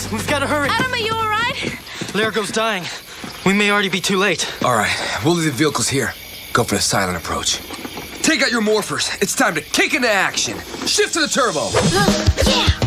We've got to hurry. Adam, are you all right? Largo's dying. We may already be too late. All right, we'll leave the vehicles here. Go for the silent approach. Take out your morphers. It's time to kick into action. Shift to the turbo. Yeah.